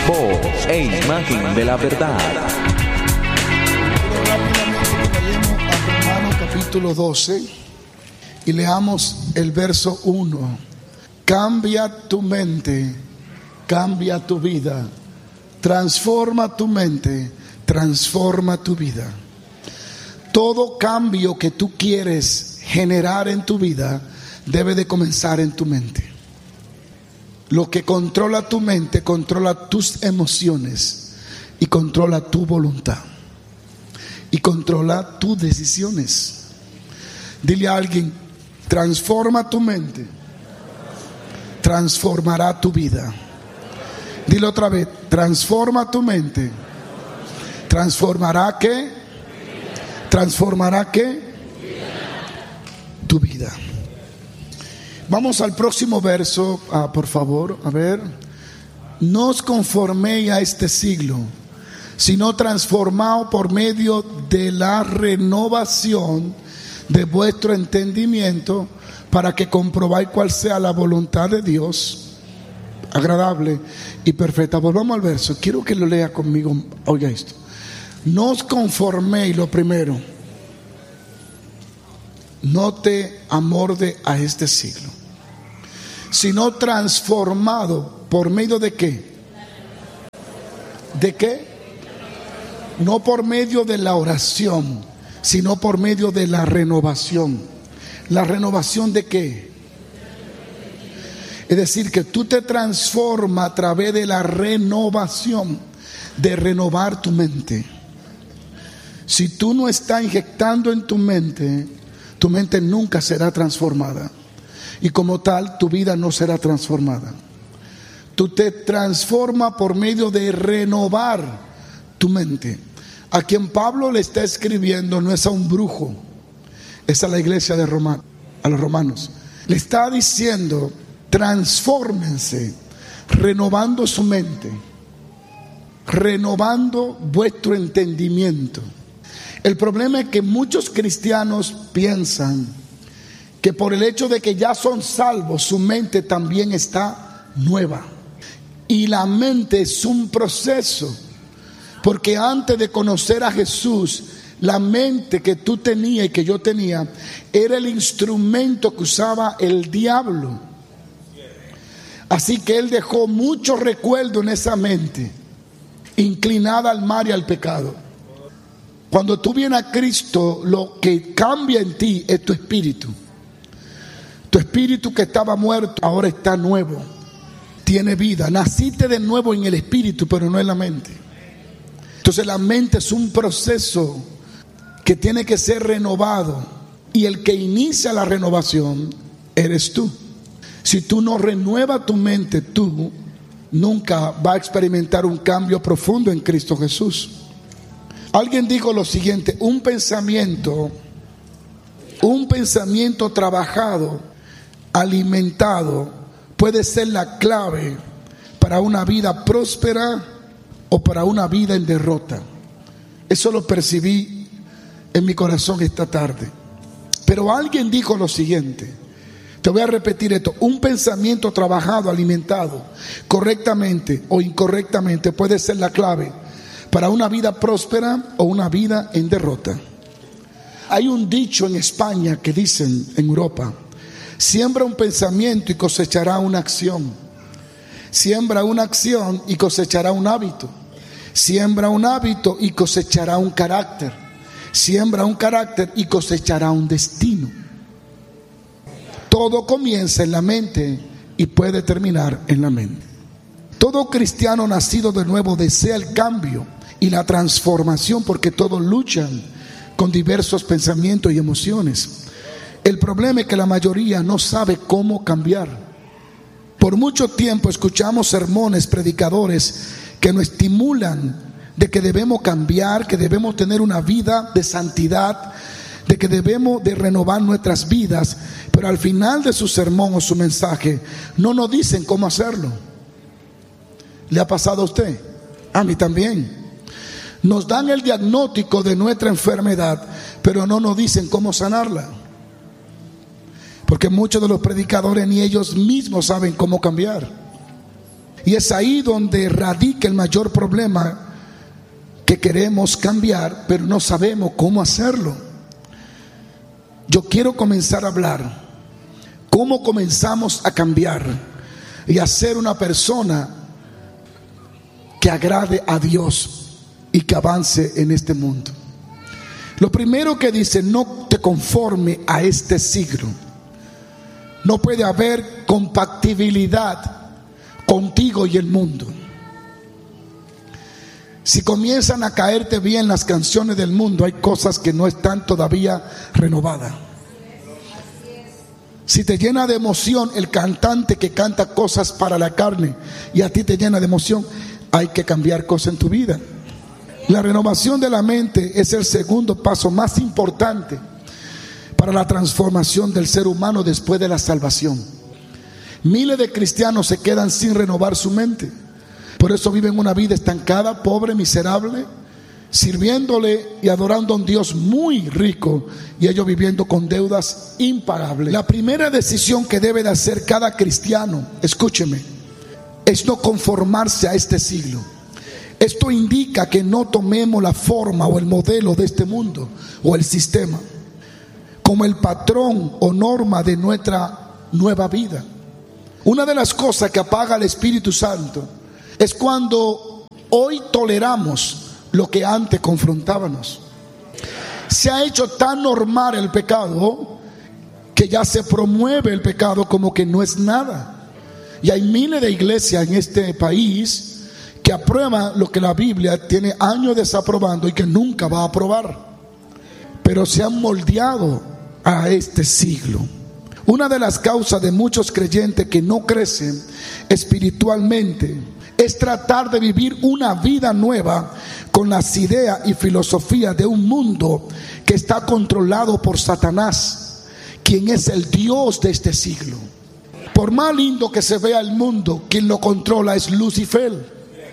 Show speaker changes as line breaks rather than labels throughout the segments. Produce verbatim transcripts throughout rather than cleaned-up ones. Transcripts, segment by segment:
Voz e imagen de la verdad.
Rápidamente vayamos a Romanos capítulo doce y leamos el verso uno. Cambia tu mente, cambia tu vida. Transforma tu mente, transforma tu vida. Todo cambio que tú quieres generar en tu vida debe de comenzar en tu mente. Lo que controla tu mente controla tus emociones y controla tu voluntad y controla tus decisiones. Dile a alguien: transforma tu mente, transformará tu vida. Dile otra vez: transforma tu mente, transformará ¿qué? Transformará ¿qué? Tu vida. Vamos al próximo verso, ah, por favor, a ver. No os conforméis a este siglo, sino transformaos por medio de la renovación de vuestro entendimiento, para que comprobáis cuál sea la voluntad de Dios, agradable y perfecta. Volvamos al verso, quiero que lo lea conmigo. Oiga esto: no os conforméis, lo primero, no te amorde a este siglo, sino transformado por medio de qué, de qué, no por medio de la oración, sino por medio de la renovación. ¿La renovación de qué? Es decir, que tú te transformas a través de la renovación, de renovar tu mente. Si tú no estás inyectando en tu mente, tu mente nunca será transformada, y como tal tu vida no será transformada. Tú te transformas por medio de renovar tu mente. A quien Pablo le está escribiendo no es a un brujo, es a la iglesia de Roma, a los romanos. Le está diciendo: transfórmense, renovando su mente, renovando vuestro entendimiento. El problema es que muchos cristianos piensan que por el hecho de que ya son salvos, su mente también está nueva. Y la mente es un proceso, porque antes de conocer a Jesús, la mente que tú tenías y que yo tenía era el instrumento que usaba el diablo. Así que él dejó mucho recuerdo en esa mente, inclinada al mal y al pecado. Cuando tú vienes a Cristo, lo que cambia en ti es tu espíritu. Tu espíritu que estaba muerto ahora está nuevo, tiene vida. Naciste de nuevo en el espíritu, pero no en la mente. Entonces la mente es un proceso que tiene que ser renovado, y el que inicia la renovación eres tú. Si tú no renuevas tu mente, tú nunca vas a experimentar un cambio profundo en Cristo Jesús. Alguien dijo lo siguiente: un pensamiento, un pensamiento trabajado, alimentado, puede ser la clave para una vida próspera o para una vida en derrota. Eso lo percibí en mi corazón esta tarde. Pero alguien dijo lo siguiente, te voy a repetir esto: un pensamiento trabajado, alimentado correctamente o incorrectamente puede ser la clave para una vida próspera o una vida en derrota. Hay un dicho en España que dicen, en Europa: siembra un pensamiento y cosechará una acción. Siembra una acción y cosechará un hábito. Siembra un hábito y cosechará un carácter. Siembra un carácter y cosechará un destino. Todo comienza en la mente y puede terminar en la mente. Todo cristiano nacido de nuevo desea el cambio y la transformación, porque todos luchan con diversos pensamientos y emociones. El problema es que la mayoría no sabe cómo cambiar. Por mucho tiempo escuchamos sermones, predicadores que nos estimulan de que debemos cambiar, que debemos tener una vida de santidad, de que debemos de renovar nuestras vidas, pero al final de su sermón o su mensaje no nos dicen cómo hacerlo. ¿Le ha pasado a usted? A mí también. Nos dan el diagnóstico de nuestra enfermedad, pero no nos dicen cómo sanarla. Porque muchos de los predicadores ni ellos mismos saben cómo cambiar. Y es ahí donde radica el mayor problema, que queremos cambiar, pero no sabemos cómo hacerlo. Yo quiero comenzar a hablar cómo comenzamos a cambiar y a ser una persona que agrade a Dios y que avance en este mundo. Lo primero que dice: no te conforme a este siglo. No puede haber compatibilidad contigo y el mundo. Si comienzan a caerte bien las canciones del mundo, hay cosas que no están todavía renovadas. Si te llena de emoción el cantante que canta cosas para la carne y a ti te llena de emoción, hay que cambiar cosas en tu vida. La renovación de la mente es el segundo paso más importante para la transformación del ser humano después de la salvación. Miles de cristianos se quedan sin renovar su mente. Por eso viven una vida estancada, pobre, miserable, sirviéndole y adorando a un Dios muy rico, y ellos viviendo con deudas impagables. La primera decisión que debe de hacer cada cristiano, escúcheme, es no conformarse a este siglo. Esto indica que no tomemos la forma o el modelo de este mundo o el sistema como el patrón o norma de nuestra nueva vida. Una de las cosas que apaga el Espíritu Santo es cuando hoy toleramos lo que antes confrontábamos. Se ha hecho tan normal el pecado que ya se promueve el pecado como que no es nada. Y hay miles de iglesias en este país que aprueban lo que la Biblia tiene años desaprobando y que nunca va a aprobar. Pero se han moldeado a este siglo. Una de las causas de muchos creyentes que no crecen espiritualmente es tratar de vivir una vida nueva con las ideas y filosofías de un mundo que está controlado por Satanás, quien es el Dios de este siglo. Por más lindo que se vea el mundo, quien lo controla es Lucifer.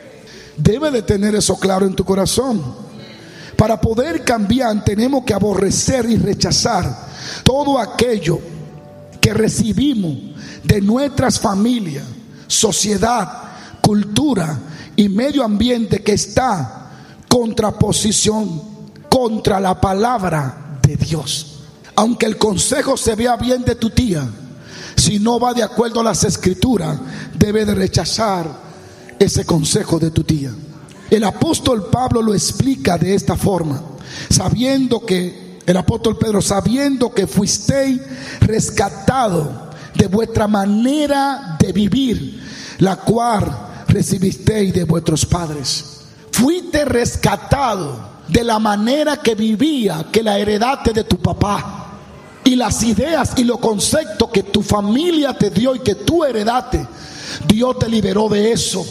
Debe de tener eso claro en tu corazón. Para poder cambiar, tenemos que aborrecer y rechazar todo aquello que recibimos de nuestras familias, sociedad, cultura y medio ambiente que está contraposición contra la palabra de Dios. Aunque el consejo se vea bien de tu tía, si no va de acuerdo a las escrituras, debe de rechazar ese consejo de tu tía. El apóstol Pablo lo explica de esta forma, sabiendo que el apóstol Pedro, sabiendo que fuisteis rescatado de vuestra manera de vivir, la cual recibisteis de vuestros padres. Fuiste rescatado de la manera que vivía, que la heredaste de tu papá, y las ideas y los conceptos que tu familia te dio y que tú heredaste. Dios te liberó de eso,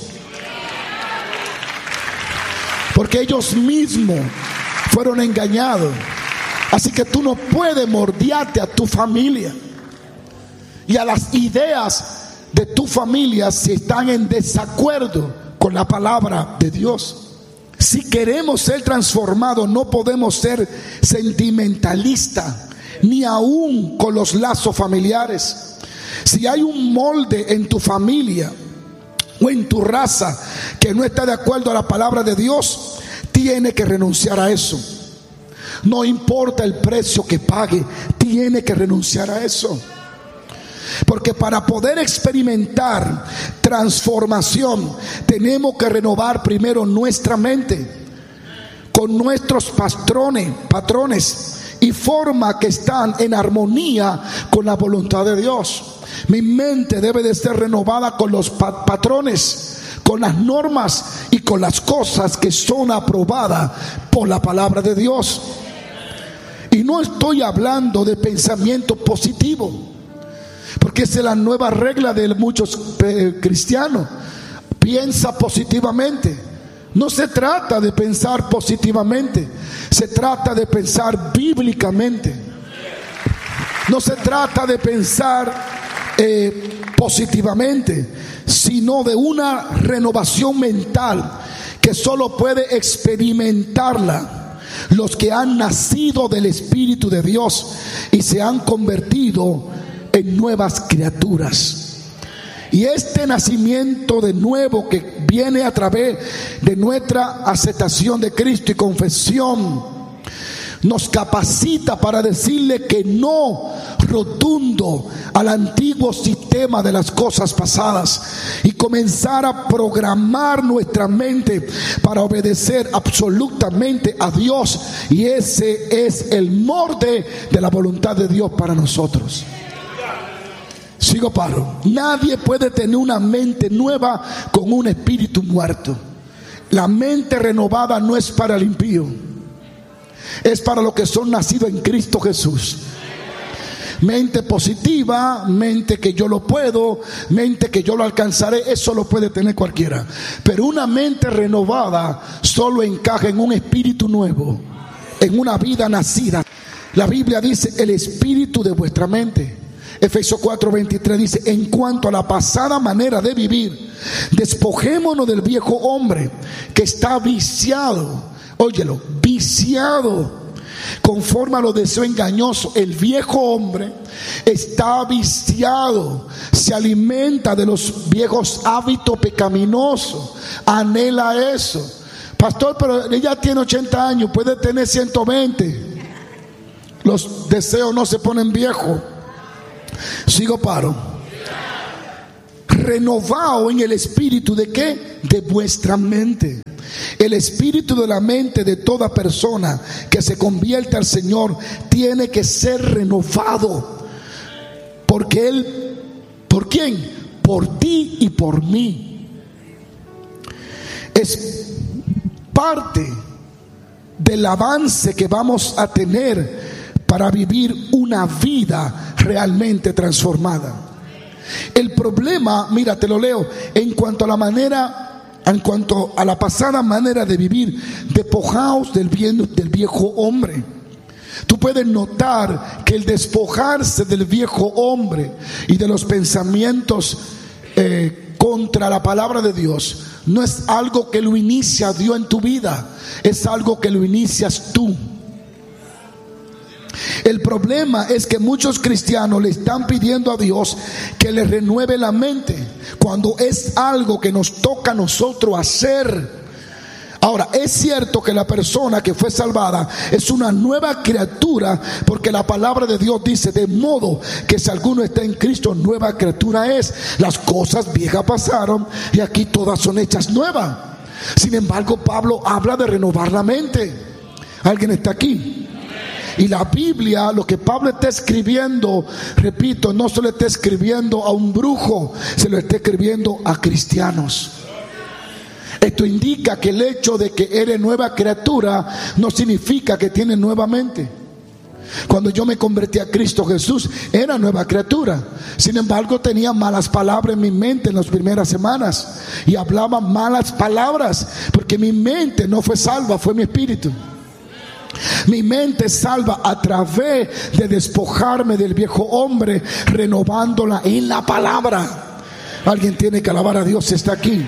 porque ellos mismos fueron engañados. Así que tú no puedes moldearte a tu familia y a las ideas de tu familia si están en desacuerdo con la palabra de Dios. Si queremos ser transformados, no podemos ser sentimentalistas, ni aún con los lazos familiares. Si hay un molde en tu familia o en tu raza que no está de acuerdo a la palabra de Dios, tiene que renunciar a eso. No importa el precio que pague, tiene que renunciar a eso. Porque para poder experimentar transformación, tenemos que renovar primero nuestra mente con nuestros patrones, patrones y formas que están en armonía con la voluntad de Dios. Mi mente debe de ser renovada con los patrones, con las normas y con las cosas que son aprobadas por la palabra de Dios. Y no estoy hablando de pensamiento positivo, porque esa es la nueva regla de muchos eh, cristianos. Piensa positivamente. No se trata de pensar positivamente, se trata de pensar bíblicamente. No se trata de pensar eh, positivamente, sino de una renovación mental que solo puede experimentarla los que han nacido del Espíritu de Dios y se han convertido en nuevas criaturas. Y este nacimiento de nuevo que viene a través de nuestra aceptación de Cristo y confesión nos capacita para decirle que no rotundo al antiguo sistema de las cosas pasadas y comenzar a programar nuestra mente para obedecer absolutamente a Dios. Y ese es el molde de la voluntad de Dios para nosotros. Sigo paro. Nadie puede tener una mente nueva con un espíritu muerto. La mente renovada no es para el impío, es para los que son nacidos en Cristo Jesús. Mente positiva, mente que yo lo puedo, mente que yo lo alcanzaré, eso lo puede tener cualquiera. Pero una mente renovada solo encaja en un espíritu nuevo, en una vida nacida. La Biblia dice el espíritu de vuestra mente. Efesios cuatro veintitrés dice: en cuanto a la pasada manera de vivir, despojémonos del viejo hombre que está viciado. Óyelo, viciado conforme a los deseos engañosos. El viejo hombre está viciado, se alimenta de los viejos hábitos pecaminosos, anhela eso. Pastor, pero ella tiene ochenta años, puede tener ciento veinte. Los deseos no se ponen viejos. Sigo paro. Renovado en el espíritu de ¿qué? De vuestra mente. El espíritu de la mente de toda persona que se convierte al Señor tiene que ser renovado. Porque Él, ¿por quién? Por ti y por mí. Es parte del avance que vamos a tener para vivir una vida realmente transformada. El problema, mira, te lo leo, en cuanto a la manera En cuanto a la pasada manera de vivir, despojaos del, bien, del viejo hombre. Tú puedes notar que el despojarse del viejo hombre y de los pensamientos eh, contra la palabra de Dios no es algo que lo inicia Dios en tu vida, es algo que lo inicias tú. El problema es que muchos cristianos le están pidiendo a Dios que les renueve la mente, cuando es algo que nos toca a nosotros hacer. Ahora, es cierto que la persona que fue salvada es una nueva criatura, porque la palabra de Dios dice: de modo que si alguno está en Cristo, nueva criatura es. Las cosas viejas pasaron y aquí todas son hechas nuevas. Sin embargo, Pablo habla de renovar la mente. ¿Alguien está aquí? Y la Biblia, lo que Pablo está escribiendo, repito, no se lo está escribiendo a un brujo, se lo está escribiendo a cristianos. Esto indica que el hecho de que eres nueva criatura no significa que tienes nueva mente. Cuando yo me convertí a Cristo Jesús, era nueva criatura. Sin embargo, tenía malas palabras en mi mente en las primeras semanas y hablaba malas palabras, porque mi mente no fue salva, fue mi espíritu. Mi mente es salva a través de despojarme del viejo hombre, renovándola en la palabra. Alguien tiene que alabar a Dios, está aquí.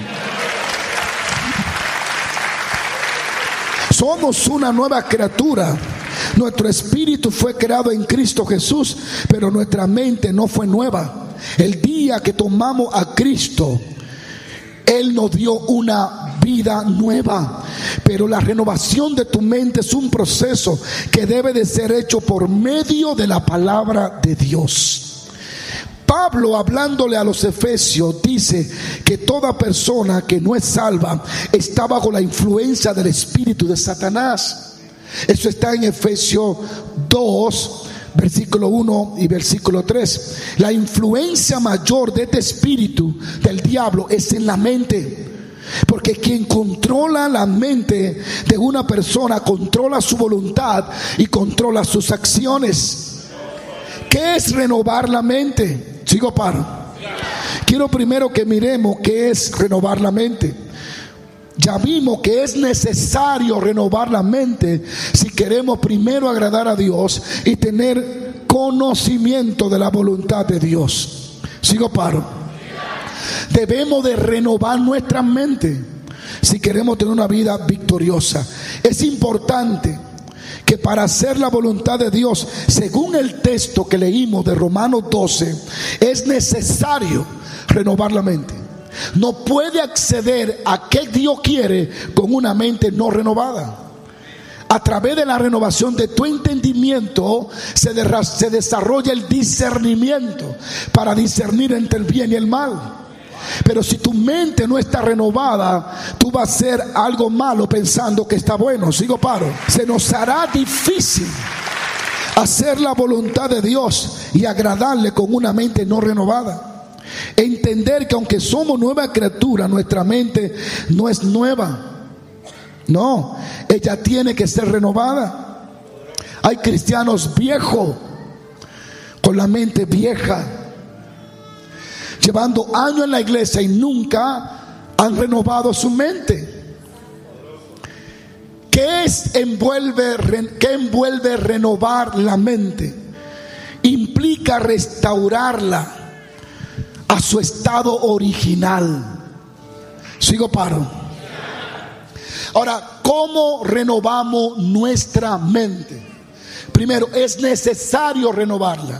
Somos una nueva criatura. Nuestro espíritu fue creado en Cristo Jesús, pero nuestra mente no fue nueva. El día que tomamos a Cristo, Él nos dio una vida nueva. Pero la renovación de tu mente es un proceso que debe de ser hecho por medio de la palabra de Dios. Pablo, hablándole a los efesios, dice que toda persona que no es salva está bajo la influencia del espíritu de Satanás. Eso está en Efesios dos, versículo uno y versículo tres. La influencia mayor de este espíritu del diablo es en la mente. Porque quien controla la mente de una persona controla su voluntad y controla sus acciones. ¿Qué es renovar la mente? Sigo paro. Quiero primero que miremos qué es renovar la mente. Ya vimos que es necesario renovar la mente si queremos primero agradar a Dios y tener conocimiento de la voluntad de Dios. Sigo paro. Debemos de renovar nuestra mente si queremos tener una vida victoriosa. Es importante que para hacer la voluntad de Dios, según el texto que leímos de Romanos doce, es necesario renovar la mente. No puede acceder a qué Dios quiere con una mente no renovada. A través de la renovación de tu entendimiento se, de, se desarrolla el discernimiento para discernir entre el bien y el mal. Pero si tu mente no está renovada, tú vas a hacer algo malo pensando que está bueno. Sigo paro. Se nos hará difícil hacer la voluntad de Dios y agradarle con una mente no renovada. Entender que aunque somos nueva criatura, nuestra mente no es nueva. No, ella tiene que ser renovada. Hay cristianos viejos, con la mente vieja, llevando años en la iglesia y nunca han renovado su mente. ¿Qué es envuelve, qué envuelve renovar la mente? Implica restaurarla a su estado original. Sigo paro. Ahora, ¿cómo renovamos nuestra mente? Primero, es necesario renovarla.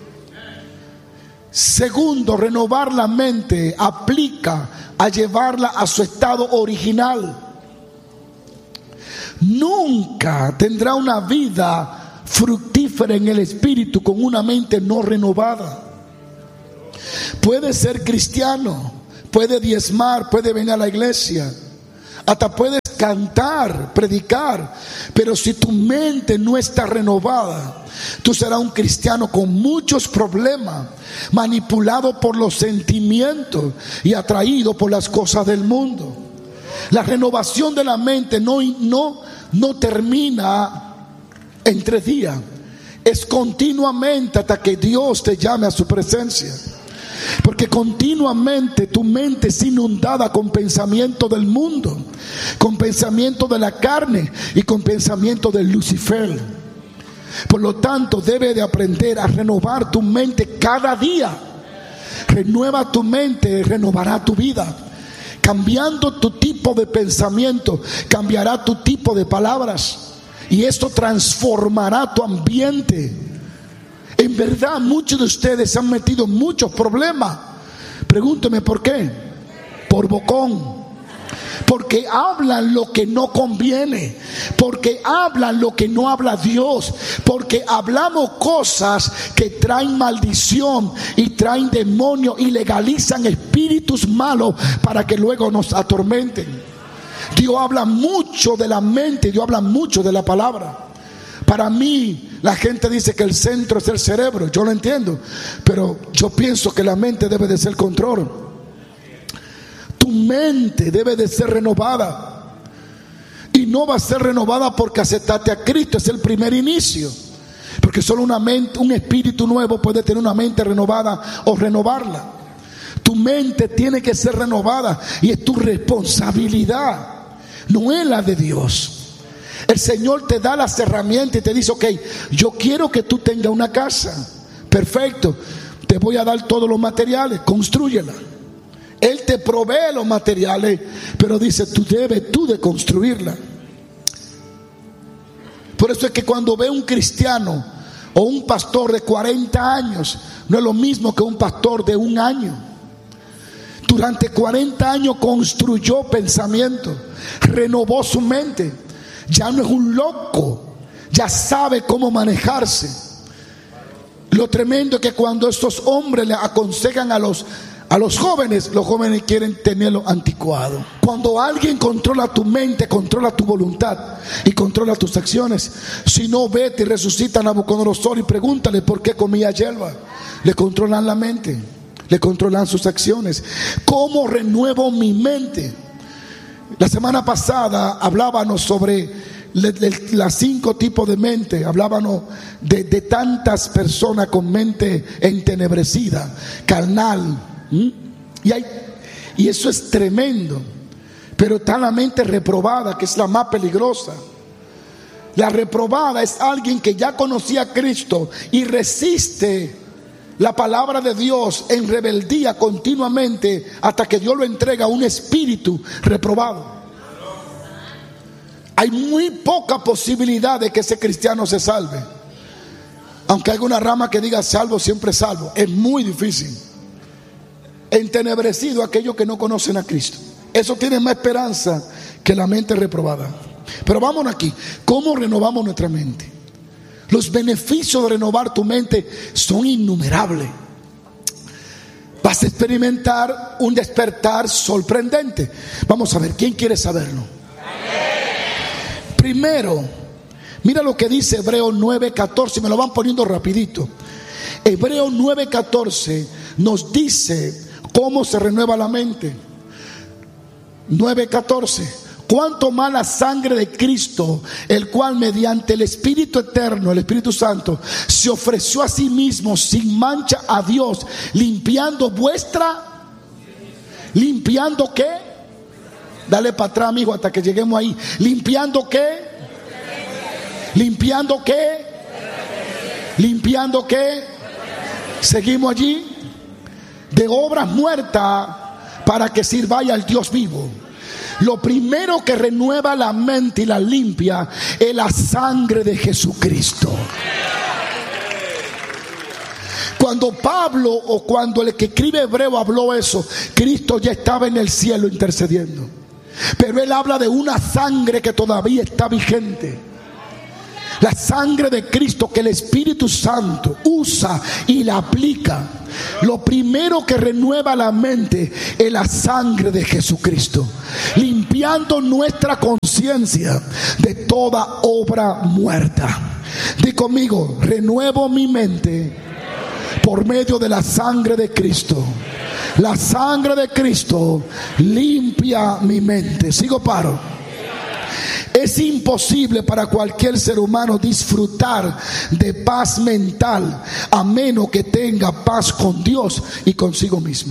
Segundo, renovar la mente aplica a llevarla a su estado original. Nunca tendrá una vida fructífera en el espíritu con una mente no renovada. Puede ser cristiano, puede diezmar, puede venir a la iglesia, hasta puedes cantar, predicar, pero si tu mente no está renovada, tú serás un cristiano con muchos problemas, manipulado por los sentimientos y atraído por las cosas del mundo. La renovación de la mente no, no, no termina en tres días, es continuamente hasta que Dios te llame a su presencia. Porque continuamente tu mente es inundada con pensamiento del mundo, con pensamiento de la carne y con pensamiento de Lucifer. Por lo tanto, debes de aprender a renovar tu mente cada día. Renueva tu mente, renovará tu vida. Cambiando tu tipo de pensamiento, cambiará tu tipo de palabras. Y esto transformará tu ambiente. En verdad, muchos de ustedes se han metido en muchos problemas. Pregúnteme por qué. Por bocón. Porque hablan lo que no conviene. Porque hablan lo que no habla Dios. Porque hablamos cosas que traen maldición y traen demonios y legalizan espíritus malos para que luego nos atormenten. Dios habla mucho de la mente. Dios habla mucho de la palabra. Para mí, la gente dice que el centro es el cerebro. Yo lo entiendo, pero yo pienso que la mente debe de ser control. Tu mente debe de ser renovada. Y no va a ser renovada porque aceptaste a Cristo. Es el primer inicio. Porque solo una mente, un espíritu nuevo puede tener una mente renovada o renovarla. Tu mente tiene que ser renovada y es tu responsabilidad. No es la de Dios. El Señor te da las herramientas y te dice: ok, yo quiero que tú tengas una casa. Perfecto, te voy a dar todos los materiales, constrúyela. Él te provee los materiales, pero dice: tú debes tú de construirla. Por eso es que cuando ve un cristiano o un pastor de cuarenta años, no es lo mismo que un pastor de un año. Durante cuarenta años construyó pensamiento, renovó su mente. Ya no es un loco, ya sabe cómo manejarse. Lo tremendo es que cuando estos hombres le aconsejan a los, a los jóvenes, los jóvenes quieren tenerlo anticuado. Cuando alguien controla tu mente, controla tu voluntad y controla tus acciones. Si no, vete y resucita a Nabucodonosor y pregúntale por qué comía hierba. Le controlan la mente, le controlan sus acciones. ¿Cómo renuevo mi mente? La semana pasada hablábamos sobre los cinco tipos de mente. Hablábamos de, de tantas personas con mente entenebrecida, carnal. ¿Mm? Y, hay, y eso es tremendo. Pero está la mente reprobada, que es la más peligrosa. La reprobada es alguien que ya conocía a Cristo y resiste la palabra de Dios en rebeldía continuamente hasta que Dios lo entrega a un espíritu reprobado. Hay muy poca posibilidad de que ese cristiano se salve. Aunque haya una rama que diga salvo, siempre salvo. Es muy difícil. entenebrecido a aquellos que no conocen a Cristo. Eso tiene más esperanza que la mente reprobada. Pero vámonos aquí. ¿Cómo renovamos nuestra mente? Los beneficios de renovar tu mente son innumerables. Vas a experimentar un despertar sorprendente. Vamos a ver, ¿quién quiere saberlo? Primero, mira lo que dice Hebreos nueve catorce. Me lo van poniendo rapidito. Hebreos nueve catorce nos dice cómo se renueva la mente. nueve catorce. Cuánto más la sangre de Cristo, el cual mediante el Espíritu Eterno, el Espíritu Santo, se ofreció a sí mismo sin mancha a Dios, limpiando vuestra, limpiando qué, dale para atrás, amigo, hasta que lleguemos ahí. Limpiando qué, limpiando qué, limpiando qué, seguimos allí, de obras muertas para que sirváis al Dios vivo. Lo primero que renueva la mente y la limpia es la sangre de Jesucristo. Cuando Pablo o cuando el que escribe Hebreo habló eso, Cristo ya estaba en el cielo intercediendo. Pero él habla de una sangre que todavía está vigente. La sangre de Cristo que el Espíritu Santo usa y la aplica. Lo primero que renueva la mente es la sangre de Jesucristo, limpiando nuestra conciencia de toda obra muerta. Di conmigo, renuevo mi mente por medio de la sangre de Cristo. La sangre de Cristo limpia mi mente. Sigo paro. Es imposible para cualquier ser humano disfrutar de paz mental a menos que tenga paz con Dios y consigo mismo.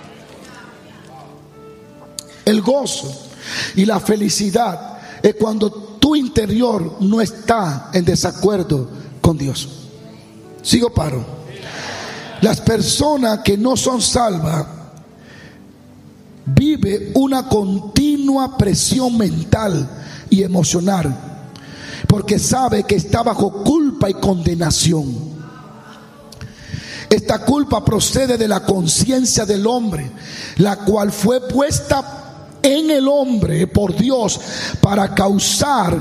El gozo y la felicidad es cuando tu interior no está en desacuerdo con Dios. Sigo paro. Las personas que no son salvas viven una continua presión mental y emocional, porque sabe que está bajo culpa y condenación. Esta culpa procede de la conciencia del hombre, la cual fue puesta en el hombre por Dios para causar,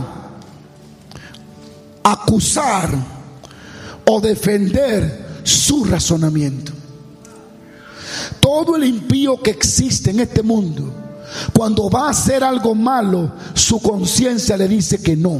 acusar o defender su razonamiento. Todo el impío que existe en este mundo, cuando va a hacer algo malo, su conciencia le dice que no.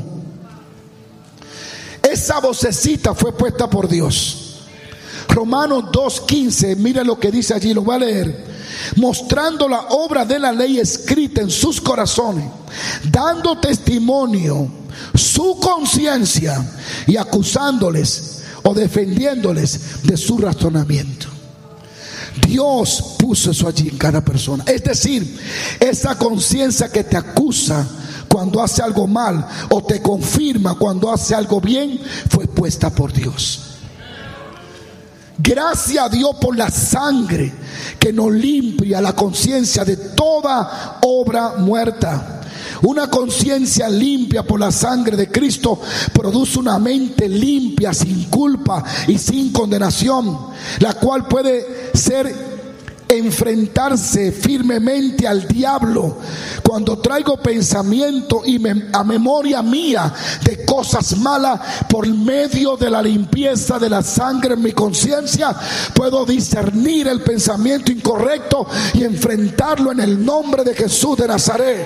Esa vocecita fue puesta por Dios. Romanos dos quince, mira lo que dice allí, lo voy a leer. Mostrando la obra de la ley escrita en sus corazones, dando testimonio su conciencia y acusándoles o defendiéndoles de su razonamiento. Dios puso eso allí en cada persona. Es decir, esa conciencia que te acusa cuando hace algo mal o te confirma cuando hace algo bien, fue puesta por Dios. Gracias a Dios por la sangre que nos limpia la conciencia de toda obra muerta. Una conciencia limpia por la sangre de Cristo produce una mente limpia, sin culpa y sin condenación, la cual puede ser enfrentarse firmemente al diablo cuando traigo pensamiento y me, a memoria mía de cosas malas. Por medio de la limpieza de la sangre en mi conciencia puedo discernir el pensamiento incorrecto y enfrentarlo en el nombre de Jesús de Nazaret.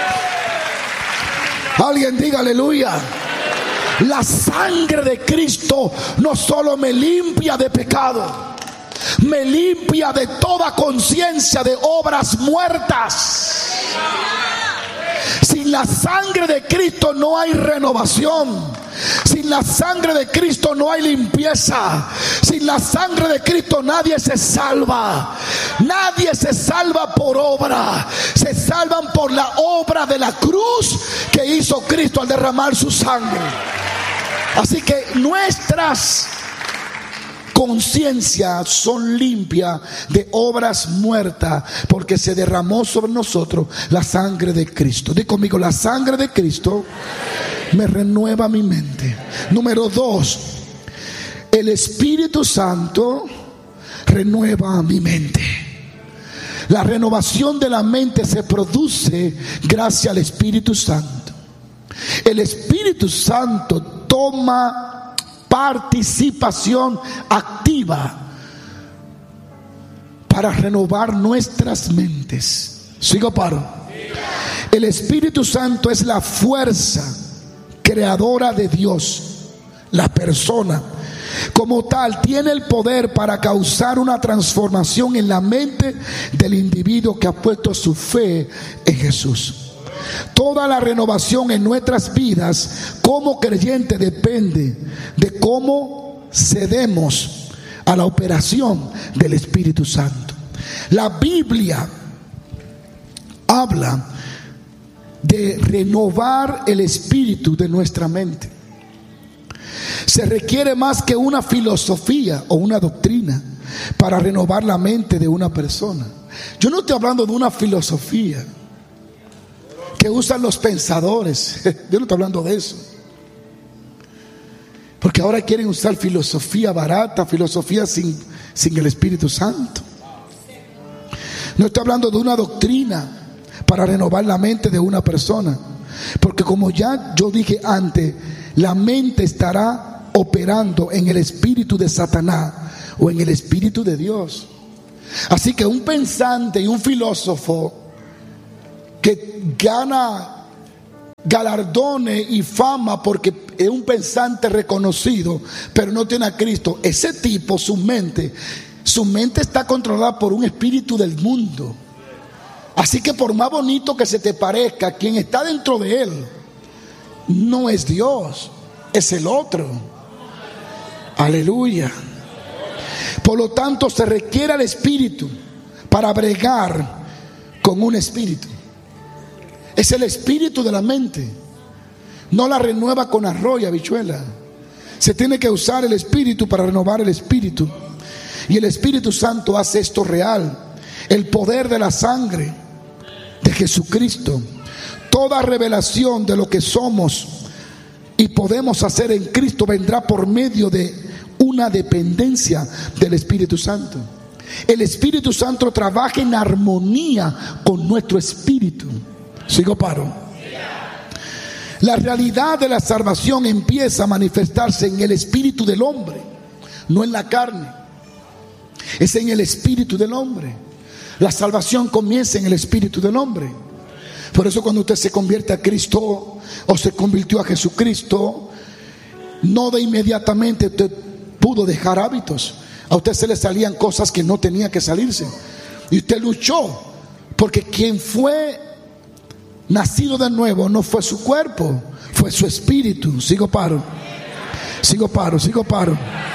Alguien diga aleluya. La sangre de Cristo no solo me limpia de pecado, me limpia de toda conciencia de obras muertas. Sin la sangre de Cristo no hay renovación. Sin la sangre de Cristo no hay limpieza. Sin la sangre de Cristo nadie se salva. Nadie se salva por obra. Se salvan por la obra de la cruz que hizo Cristo al derramar su sangre. Así que nuestras conciencias son limpias de obras muertas porque se derramó sobre nosotros la sangre de Cristo. Di conmigo, la sangre de Cristo me renueva mi mente. Número dos, el Espíritu Santo renueva mi mente. La renovación de la mente se produce gracias al Espíritu Santo. El Espíritu Santo toma participación activa para renovar nuestras mentes. ¿Sigo paro? El Espíritu Santo es la fuerza creadora de Dios. La persona como tal tiene el poder para causar una transformación en la mente del individuo que ha puesto su fe en Jesús. Toda la renovación en nuestras vidas como creyentes depende de cómo cedemos a la operación del Espíritu Santo. La Biblia habla de renovar el espíritu de nuestra mente. Se requiere más que una filosofía o una doctrina para renovar la mente de una persona. Yo no estoy hablando de una filosofía que usan los pensadores. Yo no estoy hablando de eso. Porque ahora quieren usar filosofía barata, filosofía sin, sin el Espíritu Santo. No estoy hablando de una doctrina para renovar la mente de una persona. Porque como ya yo dije antes, la mente estará operando en el espíritu de Satanás o en el espíritu de Dios. Así que un pensante y un filósofo que gana galardones y fama porque es un pensante reconocido, pero no tiene a Cristo, ese tipo, su mente, su mente está controlada por un espíritu del mundo. Así que por más bonito que se te parezca, quien está dentro de él no es Dios, es el otro. Aleluya. Por lo tanto, se requiere el espíritu para bregar con un espíritu. Es el espíritu de la mente. No la renueva con arroz y habichuela. Se tiene que usar el espíritu para renovar el espíritu. Y el Espíritu Santo hace esto real. El poder de la sangre de Jesucristo. Toda revelación de lo que somos y podemos hacer en Cristo vendrá por medio de una dependencia del Espíritu Santo. El Espíritu Santo trabaja en armonía con nuestro espíritu. ¿Sigo paro? La realidad de la salvación empieza a manifestarse en el espíritu del hombre, no en la carne. Es en el espíritu del hombre. La salvación comienza en el espíritu del hombre. Por eso cuando usted se convierte a Cristo o se convirtió a Jesucristo, no de inmediatamente usted pudo dejar hábitos. A usted se le salían cosas que no tenía que salirse. Y usted luchó, porque quien fue nacido de nuevo no fue su cuerpo, fue su espíritu. Sigo paro. Sigo paro, sigo paro.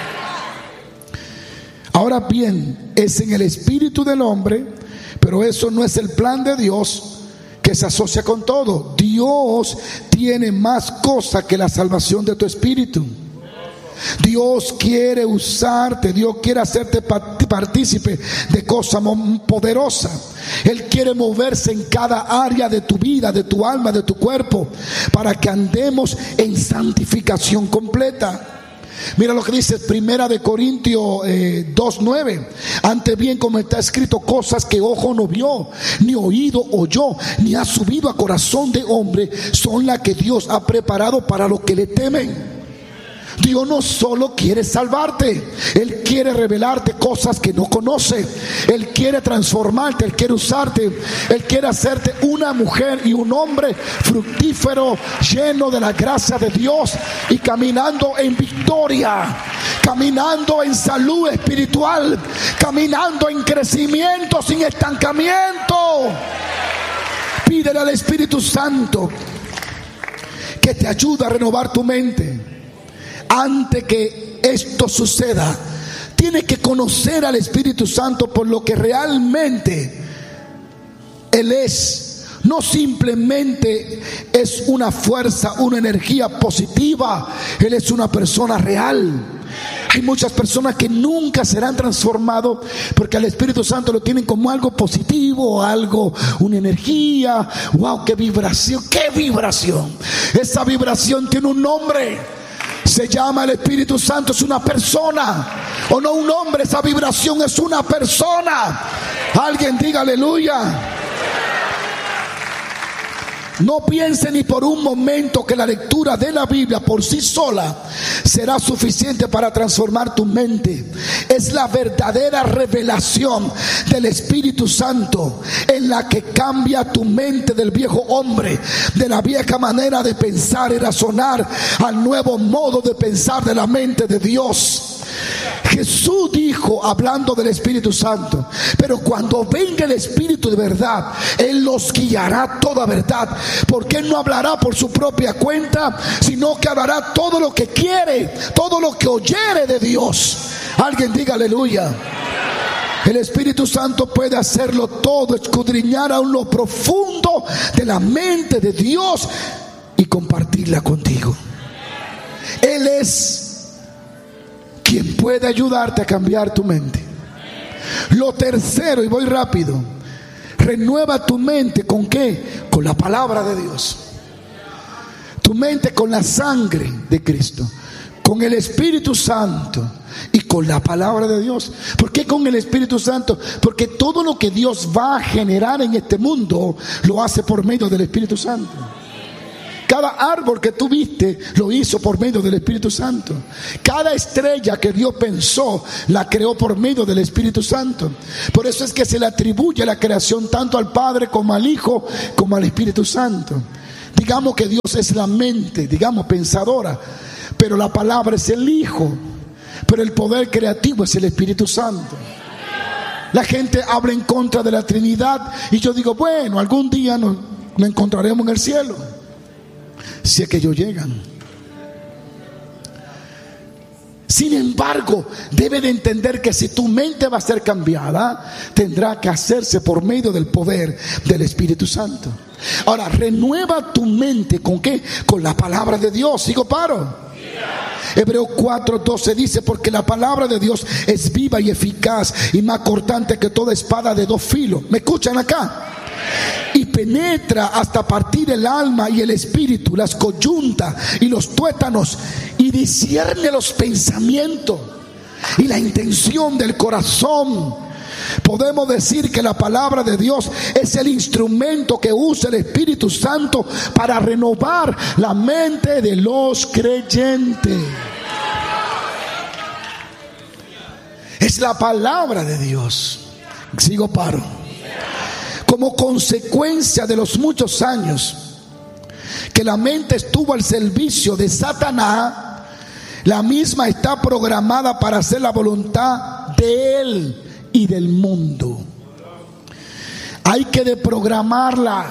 Ahora bien, es en el espíritu del hombre, pero eso no es el plan de Dios que se asocia con todo. Dios tiene más cosas que la salvación de tu espíritu. Dios quiere usarte, Dios quiere hacerte partícipe de cosas poderosas. Él quiere moverse en cada área de tu vida, de tu alma, de tu cuerpo, para que andemos en santificación completa. Mira lo que dice Primera de Corintios eh, dos nueve. Antes bien, como está escrito, cosas que ojo no vio, ni oído oyó, ni ha subido a corazón de hombre, son las que Dios ha preparado para los que le temen. Dios no solo quiere salvarte, Él quiere revelarte cosas que no conoce. Él quiere transformarte, Él quiere usarte. Él quiere hacerte una mujer y un hombre fructífero, lleno de la gracia de Dios y caminando en victoria, caminando en salud espiritual, caminando en crecimiento sin estancamiento. Pídele al Espíritu Santo que te ayude a renovar tu mente. Antes que esto suceda, tienes que conocer al Espíritu Santo por lo que realmente Él es. No simplemente es una fuerza, una energía positiva. Él es una persona real. Hay muchas personas que nunca serán transformados porque al Espíritu Santo lo tienen como algo positivo, algo, una energía. Wow, qué vibración, qué vibración. Esa vibración tiene un nombre. Se llama el Espíritu Santo, es una persona, o no un hombre, esa vibración es una persona. Alguien diga aleluya. No piense ni por un momento que la lectura de la Biblia por sí sola será suficiente para transformar tu mente. Es la verdadera revelación del Espíritu Santo en la que cambia tu mente del viejo hombre, de la vieja manera de pensar y razonar, al nuevo modo de pensar de la mente de Dios. Jesús dijo, hablando del Espíritu Santo: pero cuando venga el Espíritu de verdad, Él los guiará toda verdad, porque Él no hablará por su propia cuenta, sino que hablará todo lo que quiere, todo lo que oyere de Dios. Alguien diga aleluya. El Espíritu Santo puede hacerlo todo, escudriñar aún lo profundo de la mente de Dios y compartirla contigo. Él es quien puede ayudarte a cambiar tu mente. Lo tercero, y voy rápido: renueva tu mente. ¿Con qué? Con la palabra de Dios. Tu mente con la sangre de Cristo, con el Espíritu Santo y con la palabra de Dios. ¿Por qué con el Espíritu Santo? Porque todo lo que Dios va a generar en este mundo lo hace por medio del Espíritu Santo. Cada árbol que tú viste lo hizo por medio del Espíritu Santo. Cada estrella que Dios pensó la creó por medio del Espíritu Santo. Por eso es que se le atribuye la creación tanto al Padre como al Hijo como al Espíritu Santo. Digamos que Dios es la mente, digamos, pensadora, pero la palabra es el Hijo, pero el poder creativo es el Espíritu Santo. La gente habla en contra de la Trinidad y yo digo, bueno, algún día nos, nos encontraremos en el cielo, si es que ellos llegan. Sin embargo, debe de entender que si tu mente va a ser cambiada, tendrá que hacerse por medio del poder del Espíritu Santo. Ahora, renueva tu mente. ¿Con qué? Con la palabra de Dios. ¿Sigo paro? Hebreos cuatro doce dice: porque la palabra de Dios es viva y eficaz y más cortante que toda espada de dos filos. ¿Me escuchan acá? Y penetra hasta partir el alma y el espíritu, las coyuntas y los tuétanos, y discierne los pensamientos y la intención del corazón. Podemos decir que la palabra de Dios es el instrumento que usa el Espíritu Santo para renovar la mente de los creyentes. Es la palabra de Dios. Sigo paro. Como consecuencia de los muchos años que la mente estuvo al servicio de Satanás, la misma está programada para hacer la voluntad de él y del mundo. Hay que deprogramarla.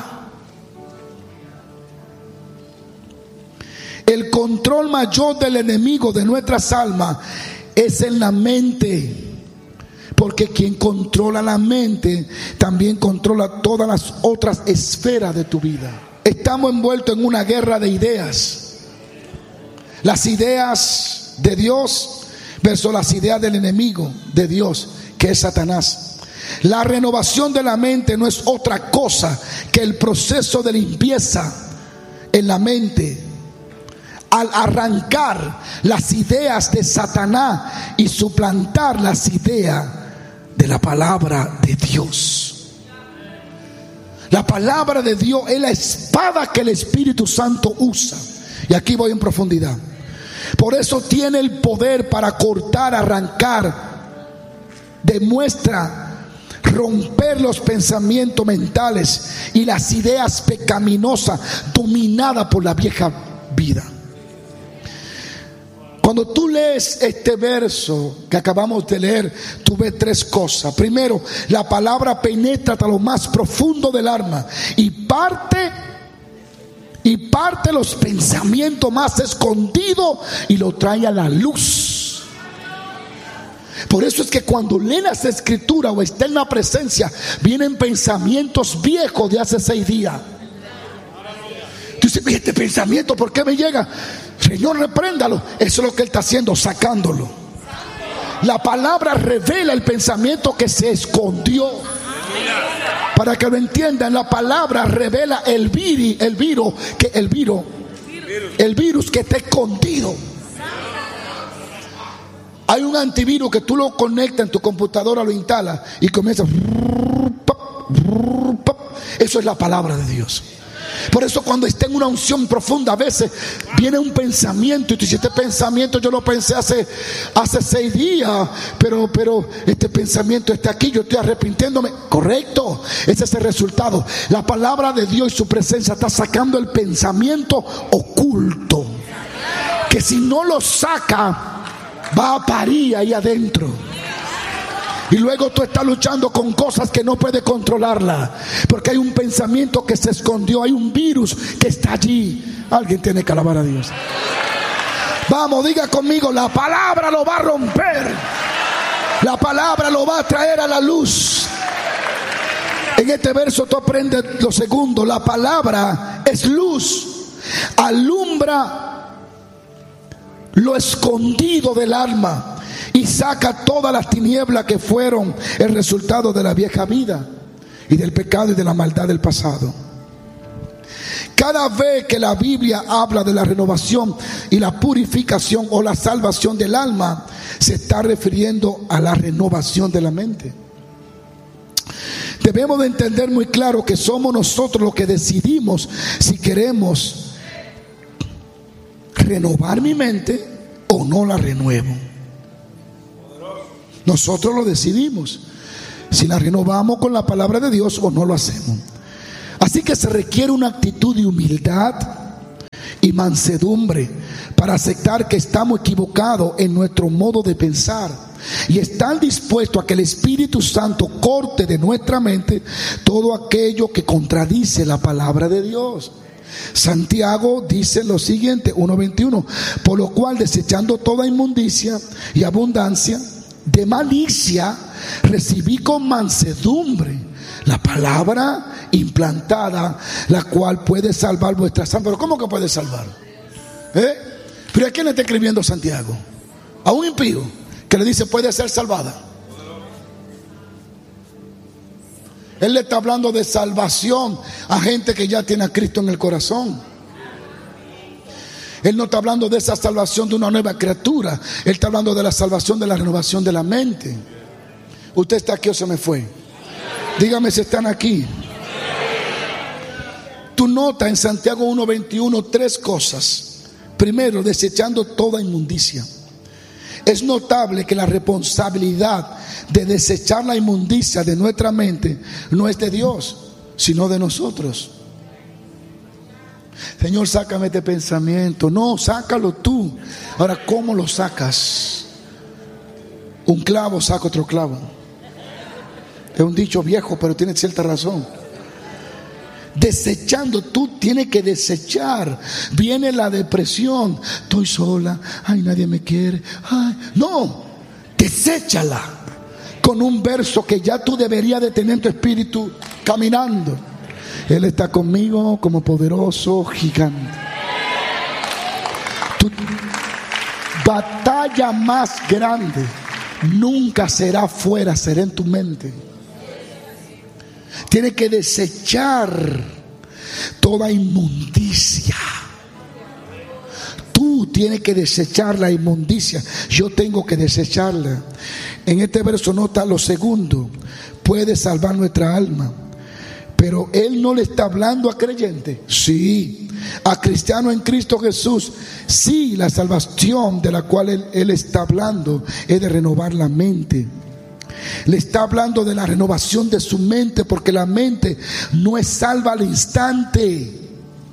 El control mayor del enemigo de nuestras almas es en la mente. Porque quien controla la mente también controla todas las otras esferas de tu vida. Estamos envueltos en una guerra de ideas. Las ideas de Dios versus las ideas del enemigo de Dios, que es Satanás. La renovación de la mente no es otra cosa que el proceso de limpieza en la mente, al arrancar las ideas de Satanás y suplantar las ideas de la palabra de Dios. La palabra de Dios es la espada que el Espíritu Santo usa. Y aquí voy en profundidad. Por eso tiene el poder para cortar, arrancar, demuestra romper los pensamientos mentales y las ideas pecaminosas dominadas por la vieja vida. Cuando tú lees este verso que acabamos de leer, tú ves tres cosas. Primero, la palabra penetra hasta lo más profundo del alma y parte y parte los pensamientos más escondidos y lo trae a la luz. Por eso es que cuando leen las escrituras o está en la presencia, vienen pensamientos viejos de hace seis días. Tú dices, este pensamiento, ¿por qué me llega? Señor, repréndalo. Eso es lo que Él está haciendo, sacándolo. La palabra revela el pensamiento que se escondió. Para que lo entiendan, la palabra revela el virus, el virus, que el virus, el virus que está escondido. Hay un antivirus que tú lo conectas en tu computadora, lo instalas y comienza Eso es la palabra de Dios. Por eso cuando esté en una unción profunda, a veces viene un pensamiento y tú dices, este pensamiento yo lo pensé hace, hace seis días, pero, pero este pensamiento está aquí, yo estoy arrepintiéndome. Correcto, ese es el resultado. La palabra de Dios y su presencia está sacando el pensamiento oculto, que si no lo saca va a parir ahí adentro. Y luego tú estás luchando con cosas que no puedes controlarla, porque hay un pensamiento que se escondió, hay un virus que está allí. Alguien tiene que alabar a Dios. Vamos, diga conmigo, la palabra lo va a romper. La palabra lo va a traer a la luz. En este verso tú aprendes lo segundo: la palabra es luz, alumbra lo escondido del alma y saca todas las tinieblas que fueron el resultado de la vieja vida y del pecado y de la maldad del pasado. Cada vez que la Biblia habla de la renovación y la purificación o la salvación del alma, se está refiriendo a la renovación de la mente. Debemos de entender muy claro que somos nosotros los que decidimos si queremos renovar mi mente o no la renuevo. Nosotros lo decidimos si la renovamos con la palabra de Dios o no lo hacemos. Así que se requiere una actitud de humildad y mansedumbre para aceptar que estamos equivocados en nuestro modo de pensar y estar dispuestos a que el Espíritu Santo corte de nuestra mente todo aquello que contradice la palabra de Dios. Santiago dice lo siguiente, uno veintiuno: por lo cual, desechando toda inmundicia y abundancia de malicia, recibí con mansedumbre la palabra implantada, la cual puede salvar vuestras almas. Pero ¿cómo que puede salvar? ¿Eh? ¿Pero a quién le está escribiendo Santiago? A un impío que le dice puede ser salvada. Él le está hablando de salvación a gente que ya tiene a Cristo en el corazón. Él no está hablando de esa salvación de una nueva criatura. Él está hablando de la salvación de la renovación de la mente. ¿Usted está aquí o se me fue? Dígame si están aquí. Tú notas en Santiago uno veintiuno tres cosas. Primero, desechando toda inmundicia. Es notable que la responsabilidad de desechar la inmundicia de nuestra mente no es de Dios, sino de nosotros. Señor, sácame este pensamiento. No, sácalo tú. Ahora, ¿cómo lo sacas? Un clavo saca otro clavo. Es un dicho viejo, pero tiene cierta razón. Desechando, tú tienes que desechar. Viene la depresión. Estoy sola. Ay, nadie me quiere. Ay, no, deséchala con un verso que ya tú deberías de tener en tu espíritu caminando. Él está conmigo como poderoso gigante. Tu batalla más grande nunca será fuera, será en tu mente. Tienes que desechar toda inmundicia. Tú tienes que desechar la inmundicia. Yo tengo que desecharla. En este verso nota lo segundo: puede salvar nuestra alma. Pero Él no le está hablando a creyente. Sí, a cristiano en Cristo Jesús. Sí, la salvación de la cual Él, él está hablando es de renovar la mente. Le está hablando de la renovación de su mente, porque la mente no es salva al instante.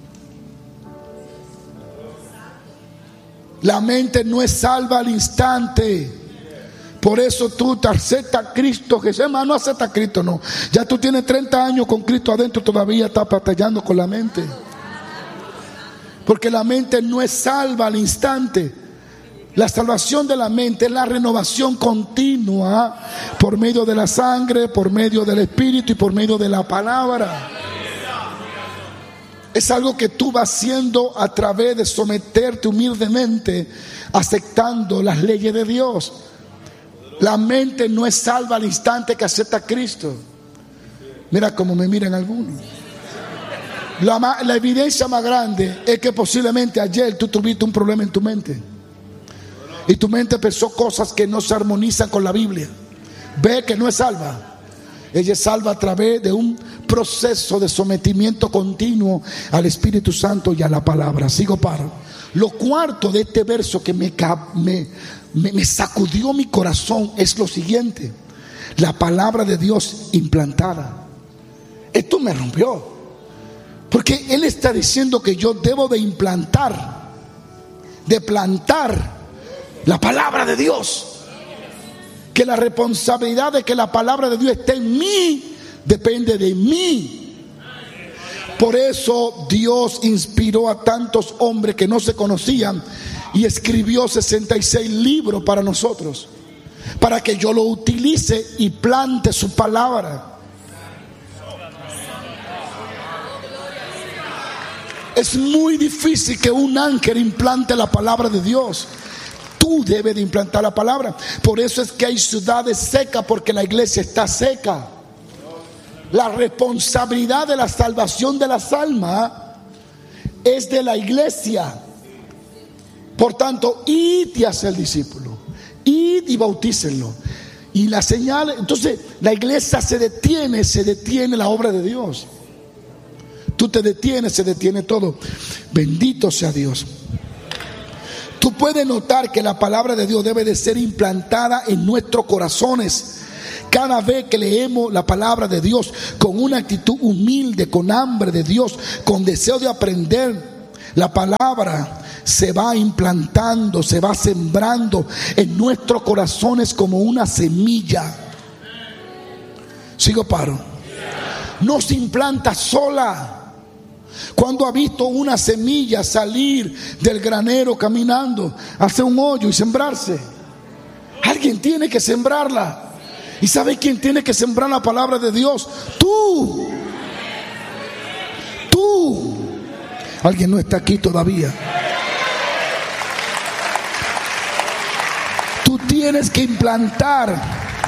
La mente no es salva al instante. Por eso tú te aceptas a Cristo Jesús. Hermano, no aceptas a Cristo, no. Ya tú tienes treinta años con Cristo adentro, todavía estás batallando con la mente. Porque la mente no es salva al instante. La salvación de la mente es la renovación continua por medio de la sangre, por medio del Espíritu y por medio de la palabra. Es algo que tú vas haciendo a través de someterte humildemente, aceptando las leyes de Dios. La mente no es salva al instante que acepta a Cristo. Mira cómo me miran algunos. La, la evidencia más grande es que posiblemente ayer tú tuviste un problema en tu mente y tu mente pensó cosas que no se armonizan con la Biblia. Ve que no es salva. Ella es salva a través de un proceso de sometimiento continuo al Espíritu Santo y a la palabra. Sigo paro. Lo cuarto de este verso que me, me, me, me sacudió mi corazón es lo siguiente: la palabra de Dios implantada. Esto me rompió, porque Él está diciendo que yo debo de implantar, de plantar la palabra de Dios. Que la responsabilidad de que la palabra de Dios esté en mí depende de mí. Por eso Dios inspiró a tantos hombres que no se conocían y escribió sesenta y seis libros para nosotros, para que yo lo utilice y plante su palabra. Es muy difícil que un ángel implante la palabra de Dios. Tú debes de implantar la palabra. Por eso es que hay ciudades secas, porque la iglesia está seca. La responsabilidad de la salvación de las almas es de la iglesia. Por tanto, id y haz el discípulo, id y bautícenlo. Y la señal, entonces la iglesia se detiene, se detiene la obra de Dios. Tú te detienes, se detiene todo. Bendito sea Dios. Tú puedes notar que la palabra de Dios debe de ser implantada en nuestros corazones. Cada vez que leemos la palabra de Dios con una actitud humilde, con hambre de Dios, con deseo de aprender, la palabra se va implantando, se va sembrando en nuestros corazones como una semilla. Sigo paro. No se implanta sola. ¿Cuándo ha visto una semilla salir del granero caminando, hacer un hoyo y sembrarse? Alguien tiene que sembrarla. ¿Y sabe quién tiene que sembrar la palabra de Dios? Tú. Tú. Alguien no está aquí todavía. Tú tienes que implantar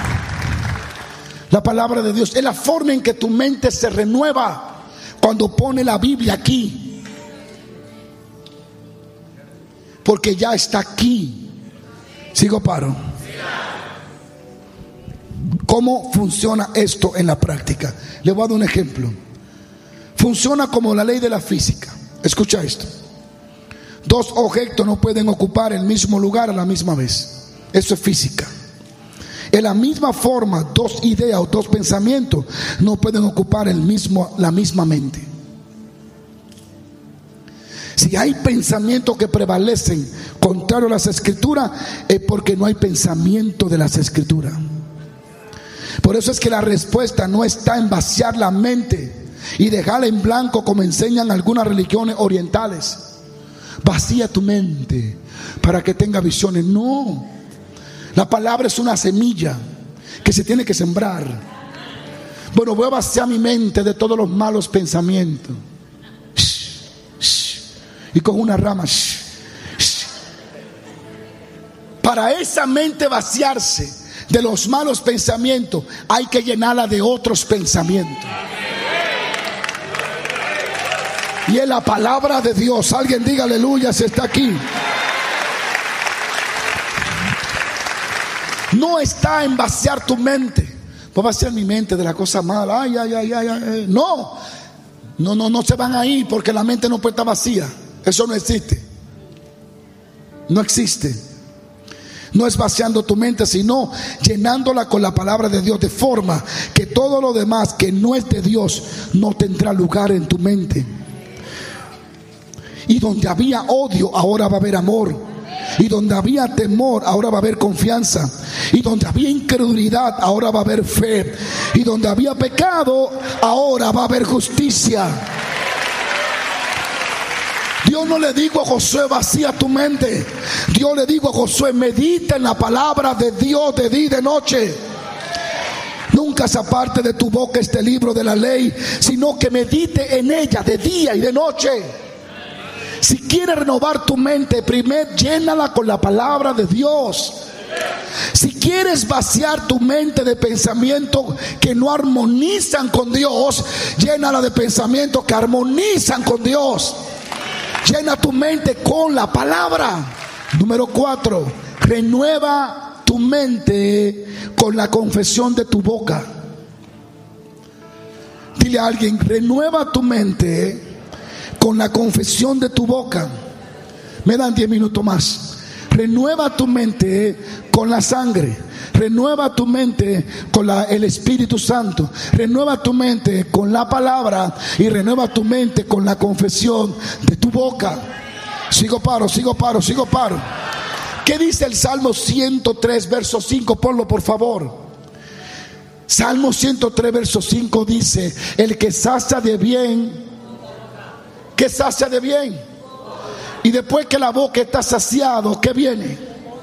la palabra de Dios. Es la forma en que tu mente se renueva cuando pone la Biblia aquí, porque ya está aquí. Sigo paro. ¿Cómo funciona esto en la práctica? Le voy a dar un ejemplo. Funciona como la ley de la física. Escucha esto: dos objetos no pueden ocupar el mismo lugar a la misma vez. Eso es física. En la misma forma, dos ideas o dos pensamientos no pueden ocupar el mismo, la misma mente. Si hay pensamientos que prevalecen contrario a las escrituras, es porque no hay pensamiento de las escrituras. Por eso es que la respuesta no está en vaciar la mente y dejarla en blanco como enseñan algunas religiones orientales. Vacía tu mente para que tenga visiones. No. La palabra es una semilla que se tiene que sembrar. Bueno, voy a vaciar mi mente de todos los malos pensamientos. Shh, shh, y con una rama. Shh, shh. Para esa mente vaciarse de los malos pensamientos, hay que llenarla de otros pensamientos. Y es la palabra de Dios. Alguien diga aleluya si está aquí. No está en vaciar tu mente. Voy a vaciar mi mente de la cosa mala. Ay, ay, ay, ay, ay. No, no, no, no se van ahí, porque la mente no puede estar vacía. Eso no existe. No existe. No es vaciando tu mente, sino llenándola con la palabra de Dios, de forma que todo lo demás que no es de Dios no tendrá lugar en tu mente. Y donde había odio, ahora va a haber amor. Y donde había temor, ahora va a haber confianza. Y donde había incredulidad, ahora va a haber fe. Y donde había pecado, ahora va a haber justicia. Dios no le dijo a Josué, vacía tu mente. Dios le dijo a Josué, medita en la palabra de Dios de día y de noche. Nunca se aparte de tu boca este libro de la ley, sino que medite en ella de día y de noche. Si quieres renovar tu mente, primero llénala con la palabra de Dios. Si quieres vaciar tu mente de pensamientos que no armonizan con Dios, llénala de pensamientos que armonizan con Dios. Llena tu mente con la palabra. Número cuatro, renueva tu mente con la confesión de tu boca. Dile a alguien: renueva tu mente con la confesión de tu boca. Me dan diez minutos más. Renueva tu mente con la sangre. Renueva tu mente con la, el Espíritu Santo. Renueva tu mente con la palabra. Y renueva tu mente con la confesión de tu boca. Sigo paro, sigo paro, sigo paro. ¿Qué dice el Salmo ciento tres, verso cinco? Ponlo, por favor. Salmo ciento tres, verso cinco dice: el que sacia de bien, ¿qué sacia de bien? Y después que la boca está saciado, ¿qué viene?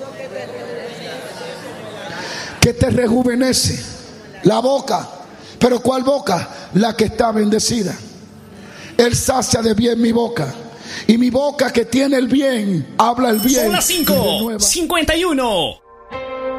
Que te rejuvenece. La boca. ¿Pero cuál boca? La que está bendecida. Él sacia de bien mi boca. Y mi boca que tiene el bien, habla el bien.
Son las cinco, cincuenta y uno.